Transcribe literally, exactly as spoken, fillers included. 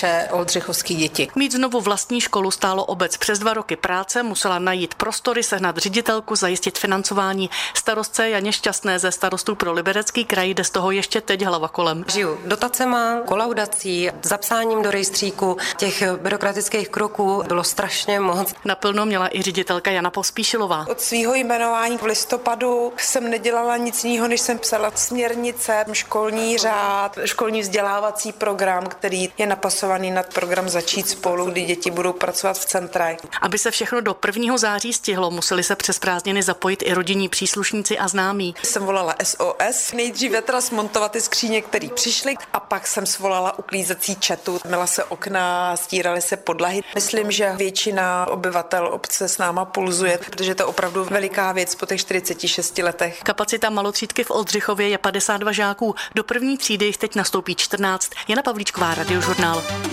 naše oldřichovské děti. Mít znovu vlastní školu stálo obec přes dva roky práce, musela najít prostory, sehnat ředitelku, zajistit financování. Starostce Janě Šťastné ze Starostů pro Liberecký kraj jde z toho ještě teď hlava kolem. Žiju dotacema, kolaudací, zapsáním do rejstříku, těch byrokratických kroků bylo strašně moc. Naplno měla i ředitelka Jana Pospíšilová. Od svého jmenování v listopadu jsem nedělala nic jiného, než jsem psala směrnice, školní řád, školní vzdělávací program, který je napasovaný na program Začít spolu, kdy děti budou pracovat v centrech. Aby se všechno do prvního září stihlo, museli se přes prázdniny zapojit i rodinní příslušníci a známí. Jsem volala S O S, nejdříve teda smontovat ty skříně, které přišly, a pak jsem svolala uklízecí četu. Myla se okna, stíraly se podlahy. Myslím, že většina obyvatel obce s náma pulzuje, protože to je opravdu veliká věc po těch čtyřiceti šesti letech. Kapacita malotřídky v Oldřichově je padesát dva žáků. Do první třídy jich teď nastoupí čtrnáct. Jana Pavlíčková, Radiožurnál.